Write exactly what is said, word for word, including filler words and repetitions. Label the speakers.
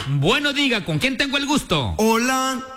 Speaker 1: Bueno, diga, ¿con quién tengo el gusto?
Speaker 2: Hola.